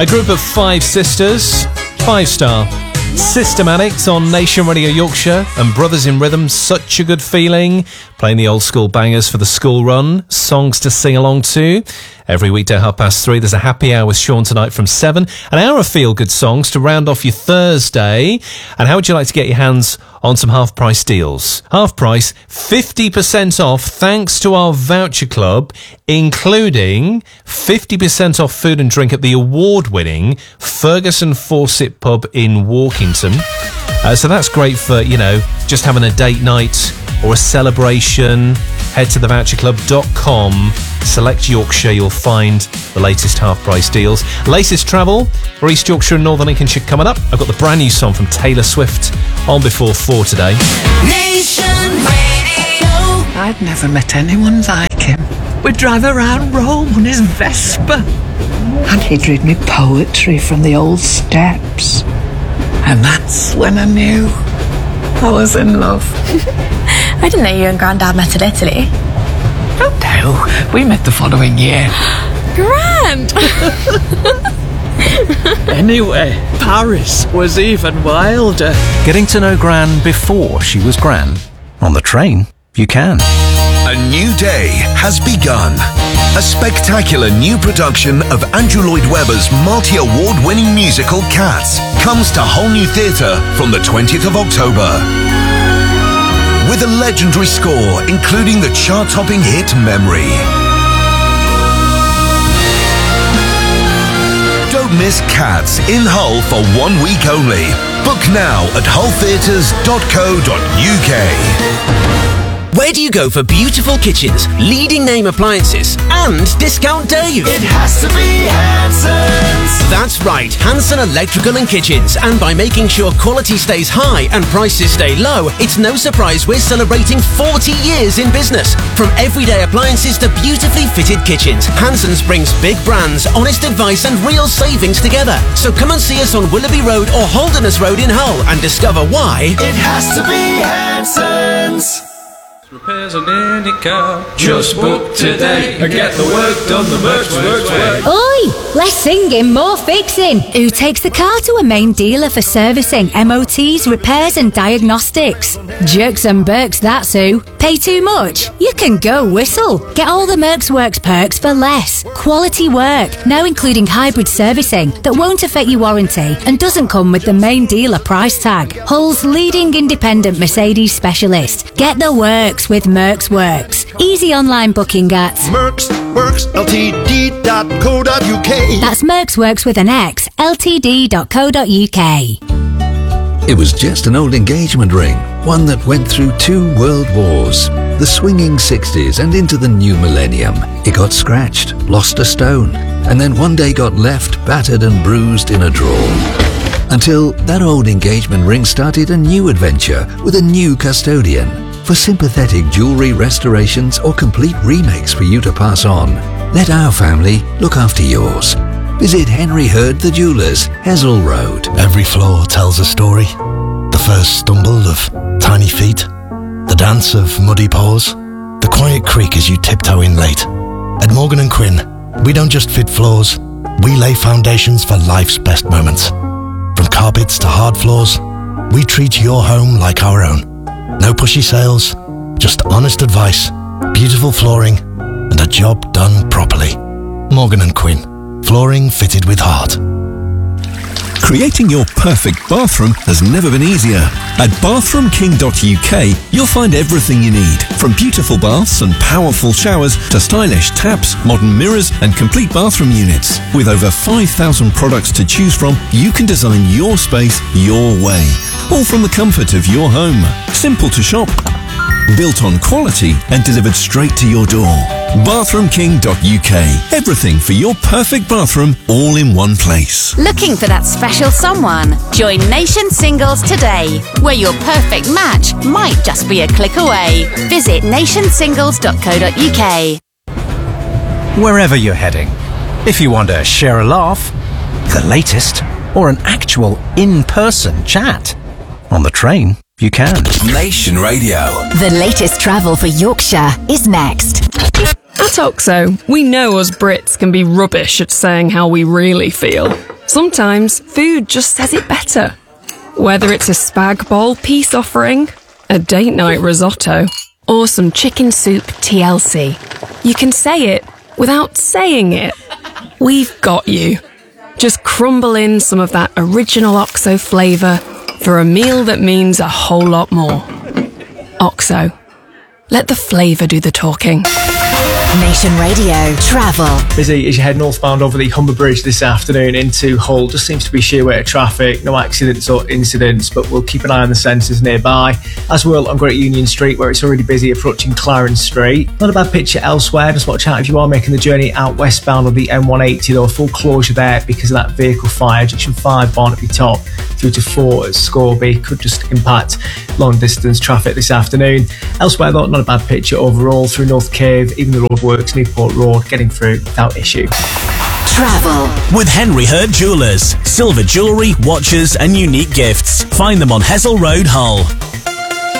A group of 5 sisters, 5-star. Systematics on Nation Radio Yorkshire and Brothers in Rhythm, Such a Good Feeling, playing the old school bangers for the school run, songs to sing along to. Every weekday 3:30, there's a happy hour with Sean tonight from 7, an hour of feel-good songs to round off your Thursday. And how would you like to get your hands on some half-price deals? Half price, 50% off thanks to our voucher club, including 50% off food and drink at the award-winning Ferguson Fawcett Pub in Walkington. So that's great for, just having a date night or a celebration. Head to thevoucherclub.com, select Yorkshire, you'll find the latest half-price deals. Latest travel for East Yorkshire and Northern Lincolnshire coming up. I've got the brand new song from Taylor Swift on before 4 today. Nation Radio. I'd never met anyone like him. We'd drive around Rome on his Vespa. And he'd read me poetry from the old steps. And that's when I knew I was in love. I didn't know you and Grandad met in Italy. Oh no, we met the following year. Grand! Anyway, Paris was even wilder. Getting to know Gran before she was Gran. On the train, you can. A new day has begun. A spectacular new production of Andrew Lloyd Webber's multi-award-winning musical Cats comes to Whole New Theatre from the 20th of October. With a legendary score, including the chart-topping hit Memory. Don't miss Cats in Hull for 1 week only. Book now at hulltheatres.co.uk. Where do you go for beautiful kitchens, leading name appliances, and discount Dave? It has to be Hanson's. That's right, Hanson Electrical and Kitchens. And by making sure quality stays high and prices stay low, it's no surprise we're celebrating 40 years in business. From everyday appliances to beautifully fitted kitchens, Hanson's brings big brands, honest advice and real savings together. So come and see us on Willoughby Road or Holderness Road in Hull and discover why It has to be Hanson's. Repairs on any car. Just book today and get the work done the Mercs way. Oi! Less singing, more fixing. Who takes the car to a main dealer for servicing, MOTs, repairs and diagnostics? Jerks and Burks, that's who. Pay too much? You can go whistle. Get all the Mercs Works perks for less. Quality work, now including hybrid servicing that won't affect your warranty and doesn't come with the main dealer price tag. Hull's leading independent Mercedes specialist. Get the works with Mercs Works. Easy online booking at mercsworksltd.co.uk. That's Mercs Works with an X, ltd.co.uk. It was just an old engagement ring, one that went through 2 world wars. The swinging 60s and into the new millennium. It got scratched, lost a stone, and then one day got left battered and bruised in a drawer. Until that old engagement ring started a new adventure with a new custodian. For sympathetic jewellery restorations or complete remakes for you to pass on, let our family look after yours. Visit Henry Hurd the Jewellers, Hessel Road. Every floor tells a story. The first stumble of tiny feet, the dance of muddy paws, the quiet creak as you tiptoe in late. At Morgan & Quinn, we don't just fit floors, we lay foundations for life's best moments. From carpets to hard floors, we treat your home like our own. No pushy sales, just honest advice, beautiful flooring, and a job done properly. Morgan & Quinn. Flooring fitted with heart. Creating your perfect bathroom has never been easier. At bathroomking.uk, you'll find everything you need, from beautiful baths and powerful showers to stylish taps, modern mirrors and complete bathroom units. With over 5,000 products to choose from, you can design your space your way, all from the comfort of your home. Simple to shop, built on quality and delivered straight to your door. bathroomking.uk. Everything for your perfect bathroom, all in one place. Looking for that special someone? Join Nation Singles today, where your perfect match might just be a click away. Visit nationsingles.co.uk. Wherever you're heading, if you want to share a laugh, the latest, or an actual in-person chat, on the train, you can. Nation Radio. The latest travel for Yorkshire is next. At OXO, we know us Brits can be rubbish at saying how we really feel. Sometimes food just says it better. Whether it's a spag bol peace offering, a date night risotto, or some chicken soup TLC, you can say it without saying it. We've got you. Just crumble in some of that original OXO flavour for a meal that means a whole lot more. OXO. Let the flavour do the talking. Nation Radio Travel. Busy as you head northbound over the Humber Bridge this afternoon into Hull. Just seems to be sheer weight of traffic. No accidents or incidents, but we'll keep an eye on the sensors nearby. As well on Great Union Street, where it's already busy approaching Clarence Street. Not a bad picture elsewhere. Just watch out if you are making the journey out westbound on the M180, though. Full closure there because of that vehicle fire. Junction 5, Barnaby Top, through to 4 at Scorby. Could just impact long distance traffic this afternoon. Elsewhere, though, not a bad picture overall through North Cave. Even the roadworks, Newport Road, getting through without issue. Travel with Henry Hurd Jewellers. Silver jewellery, watches and unique gifts. Find them on Hessel Road, Hull.